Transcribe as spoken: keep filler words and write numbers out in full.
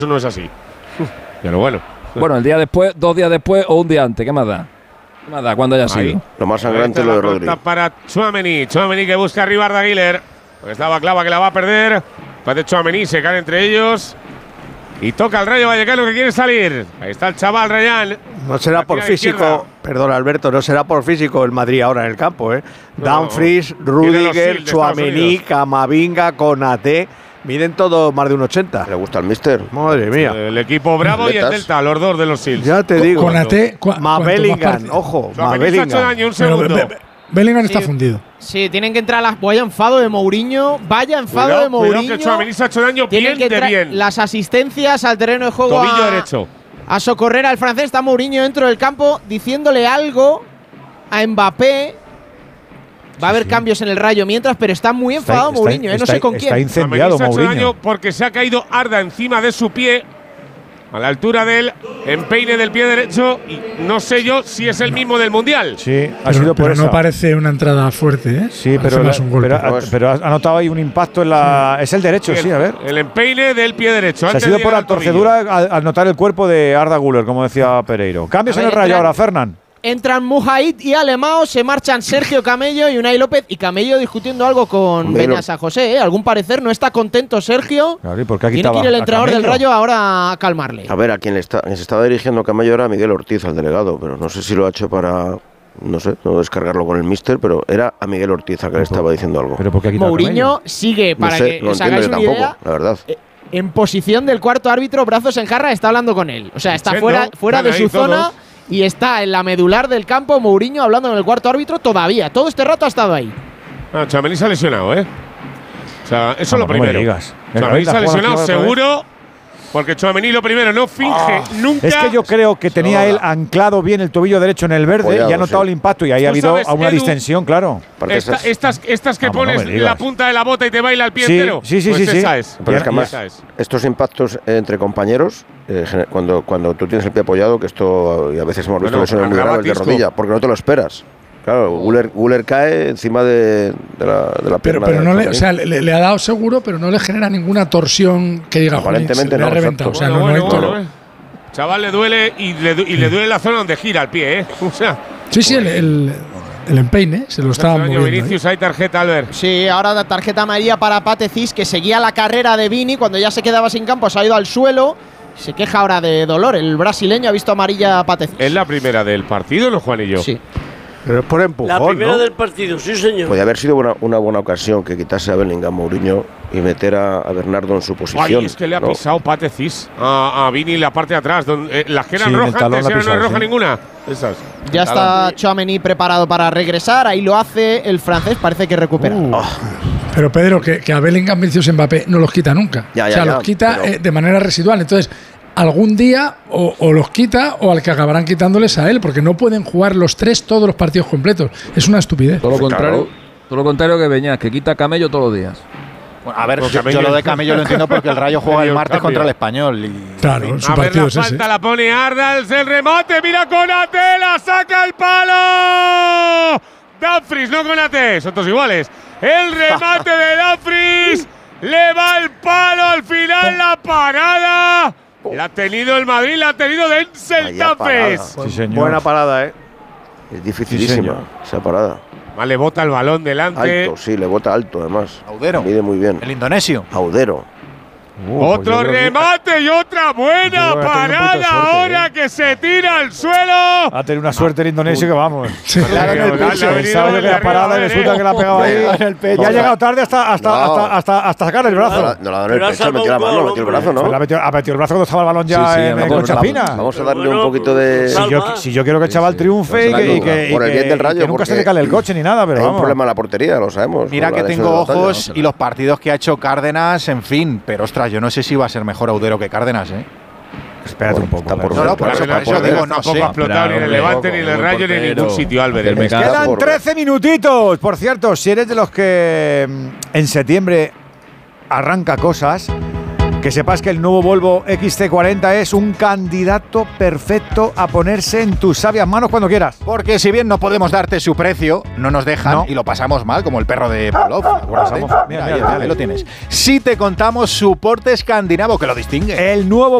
Eso no es así. Pero bueno. Bueno, el día después, dos días después o un día antes, ¿qué más da? ¿Qué más da cuando haya Ahí. sido? Lo más sangrante es lo de Rodri. Para Tchouaméni. Tchouaméni que busca arriba a Arda Güler. Porque estaba clava que la va a perder. Parece Tchouaméni, se cae entre ellos. Y toca el Rayo Vallecano que quiere salir. Ahí está el chaval Rayán. No será por físico, perdón Alberto, no será por físico el Madrid ahora en el campo, ¿eh? No, Dumfries, no. Rudiger, Tchouaméni, Camavinga, Konaté, miden todos más de un ochenta. ¿Le gusta el míster? Madre mía. El equipo Bravo y el Delta, los dos de los Sils. Ya te digo. Konaté, cu Mabellingham, ojo, Mabellingham. Mabellingham. Un segundo. Be Be Bellingham está sí, fundido. Sí, tienen que entrar las. Vaya enfado de Mourinho. Vaya enfado Cuidado, de Mourinho. cuidado que Tchouaméni se ha hecho daño Tienen bien que de bien. Las asistencias al terreno de juego. Tobillo a, derecho. A socorrer al francés. Está Mourinho dentro del campo diciéndole algo a Mbappé. Va a haber sí, sí. cambios en el Rayo mientras, pero está muy enfadado está, Mourinho, está, ¿eh? no está, sé con está quién. Está incendiado se ha hecho Mourinho. daño porque se ha caído Arda encima de su pie, a la altura del empeine del pie derecho, y no sé yo si es el mismo del Mundial. Sí, ha pero, sido por pero eso. no parece una entrada fuerte, ¿eh? Sí, pero, la, un pero, ha, pero ha notado ahí un impacto en la… Sí. Es el derecho, sí, el, a ver. El empeine del pie derecho. Se ha sido por la torcedura al, al notar el cuerpo de Arda Güler, como decía Pereiro. Cambios ver, en el Rayo ahora, Fernán. Entran Mujahid y Alemão, se marchan Sergio Camello y Unai López. Y Camello discutiendo algo con Beñat San José, ¿eh? Algún parecer no está contento Sergio. Claro, ¿y por qué Tiene que ir el entrenador del Rayo ahora a calmarle. A ver, a quien, le está, quien se estaba dirigiendo Camello era Miguel Ortiz, al delegado, pero no sé si lo ha hecho para… No sé, no descargarlo con el míster, pero era a Miguel Ortiz a que le estaba diciendo algo. ¿Pero por qué ha quitado Mourinho sigue, para no sé, que no os hagáis una tampoco, idea, la verdad. Eh, en posición del cuarto árbitro, brazos en jarra, está hablando con él. O sea, está fuera, fuera de su zona todos. Y está en la medular del campo Mourinho hablando con el cuarto árbitro todavía. Todo este rato ha estado ahí. Ah, Tchouaméni se ha lesionado, ¿eh? O sea, eso es lo primero. Tchouaméni se ha lesionado seguro. Porque Tchouaméni lo primero no finge oh, nunca. Es que yo creo que tenía él anclado bien el tobillo derecho en el verde Apoyado, y ha notado sí. el impacto y ahí ha habido sabes, una Edu, distensión, claro. Esta, estas, estas que Vamos, pones no la punta de la bota y te baila el pie sí, entero. Sí, sí, pues sí. Esa sí. es. Pero es que además, es. estos impactos entre compañeros, eh, cuando, cuando tú tienes el pie apoyado, que esto y a veces hemos visto bueno, lesiones muy graves de rodilla, porque no te lo esperas. Claro, Güler, Güler cae encima de, de, la, de la pierna. Pero, pero no le, o sea, le, le ha dado seguro, pero no le genera ninguna torsión que diga, aparentemente no, le ha reventado. O sea, bueno, no, bueno, no bueno, eh. Chaval, le duele y le, y le duele la zona donde gira el pie, ¿eh? O sea, sí, sí, el, el, el empeine se lo estaba moviendo. Vinicius, hay tarjeta, Albert. Sí, ahora tarjeta amarilla para Pate Cis, que seguía la carrera de Vini. Cuando ya se quedaba sin campo, se ha ido al suelo. Se queja ahora de dolor. El brasileño ha visto amarilla a Pate Cis. Es la primera del partido, ¿no, Juanillo? Sí. Pero es por empujón, La primera ¿no? del partido, sí, señor. Podría haber sido una, una buena ocasión que quitase a Bellingham Mourinho y meter a, a Bernardo en su posición. Ay, es que le ha ¿no? pisado Pate Cis a, a Vini la parte de atrás. Donde, eh, las que eran sí, rojas, antes la no pisado, es roja sí. ninguna. Esas. Ya está Tchouaméni preparado para regresar. Ahí lo hace el francés, parece que recupera. Uh. Oh. Pero Pedro, que, que a Bellingham, Vinicius, Mbappé no los quita nunca. Ya, ya, o sea, ya, los quita pero… eh, de manera residual. Entonces, algún día o, o los quita o al que acabarán quitándoles a él, porque no pueden jugar los tres todos los partidos completos. Es una estupidez. Todo lo contrario, todo lo contrario que Beñat, que quita Camello todos los días. Bueno, a ver, yo, yo lo de Camello lo entiendo porque el Rayo juega el martes contra el Español. Y, claro, su a partido ver, la es falta ese. la pone Ardals, el remate, mira Konaté, la saca el palo. Dumfries, no Konaté, son todos iguales. El remate de Dumfries, le va el palo al final, la parada. La ha tenido el Madrid, la ha tenido Denzel Dumfries. Sí, señor. Buena parada, ¿eh? Es dificilísima sí, esa parada. Vale, le bota el balón delante. Alto, sí, le bota alto además. Audero. Mide muy bien. El indonesio. Audero. Uh, Otro pues remate que, y otra buena parada ahora eh. que se tira al suelo. Ha tenido una suerte el indonesio que vamos. Sí. Claro, en el pecho. Pensaba que la parada y resulta que la ha pegado ahí en el pecho. Y ha llegado tarde hasta, hasta, no. hasta, hasta, hasta sacar el brazo. No, no la ha dado en el pecho, metió la mano, metió el brazo, ¿no? Ha metido, ha metido el brazo cuando estaba el balón ya sí, sí, en, en Conchapina. Vamos a darle un poquito de… Si yo, si yo quiero que el chaval triunfe y que, y que, por el bien del Rayo, que nunca se le cale el coche ni nada, pero hay vamos. un problema en la portería, lo sabemos. Mira que tengo ojos y los partidos que ha hecho Cárdenas, en fin. Pero ostras, yo no sé si va a ser mejor Audero que Cárdenas, ¿eh? Espérate un poco. Está por no, no, por eso, por eso digo, no sé. Tampoco ha explotado ni en el Levante, ni en el Rayo, ni en ningún sitio, Álvarez. Quedan trece minutitos. Por cierto, si eres de los que en septiembre arranca cosas, que sepas que el nuevo Volvo X C cuarenta es un candidato perfecto a ponerse en tus sabias manos cuando quieras. Porque si bien no podemos darte su precio, no nos dejan no. y lo pasamos mal, como el perro de Pavlov. Pasamos, mira, mira, ahí, mira, ahí lo tienes. Si te contamos su porte escandinavo, que lo distingue. El nuevo